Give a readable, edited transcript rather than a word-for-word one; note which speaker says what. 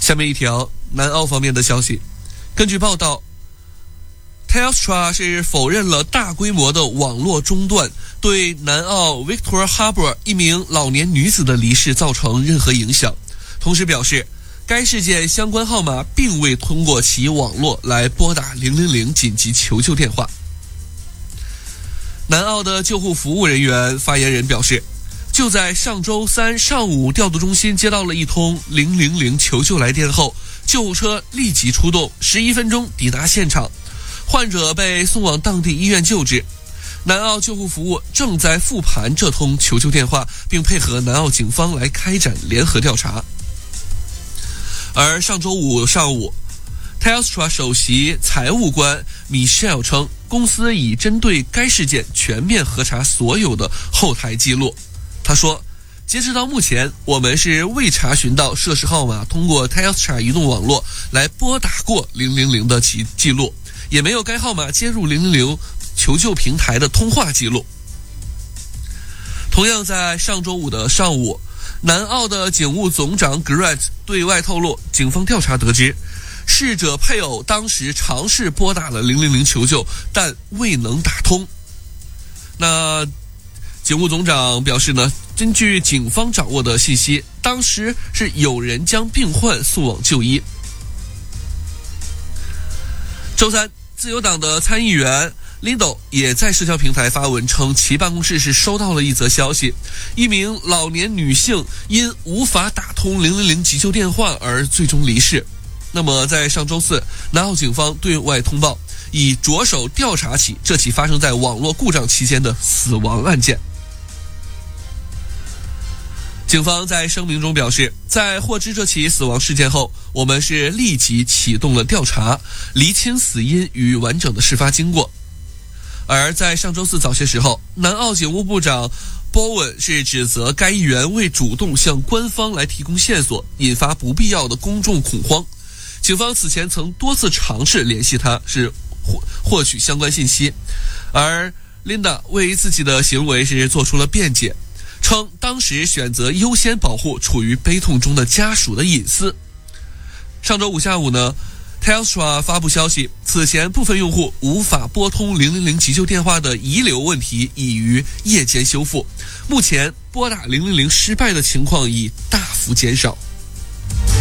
Speaker 1: 下面一条南澳方面的消息，根据报道，Telstra 是否认了大规模的网络中断对南澳 Victoria Harbour 一名老年女子的离世造成任何影响，同时表示该事件相关号码并未通过其网络来拨打000紧急求救电话。南澳的救护服务人员发言人表示，就在上周三上午，调度中心接到了一通000求救来电后，救护车立即出动，11分钟抵达现场，患者被送往当地医院救治。南澳救护服务正在复盘这通求救电话，并配合南澳警方来开展联合调查。而上周五上午， Telstra 首席财务官 Michelle 称，公司已针对该事件全面核查所有的后台记录。他说，截止到目前，我们是未查询到涉事号码通过 Telstra 移动网络来拨打过000的记录，也没有该号码接入000求救平台的通话记录。同样在上周五的上午，南澳的警务总长 Grant 对外透露，警方调查得知，逝者配偶当时尝试拨打了000求救，但未能打通。那警务总长表示呢，根据警方掌握的信息，当时是有人将病患送往就医。周三，自由党的参议员 Lindo 也在社交平台发文称，其办公室是收到了一则消息，一名老年女性因无法打通000急救电话而最终离世。那么在上周四，南澳警方对外通报，已着手调查起这起发生在网络故障期间的死亡案件。警方在声明中表示，在获知这起死亡事件后，我们是立即启动了调查，厘清死因与完整的事发经过。而在上周四早些时候，南澳警务部长 Bowen 是指责该议员未主动向官方来提供线索，引发不必要的公众恐慌。警方此前曾多次尝试联系他，是获取相关信息，而 Linda 为自己的行为是做出了辩解，称当时选择优先保护处于悲痛中的家属的隐私。上周五下午呢， Telstra 发布消息，此前部分用户无法拨通000急救电话的遗留问题已于夜间修复，目前拨打000失败的情况已大幅减少。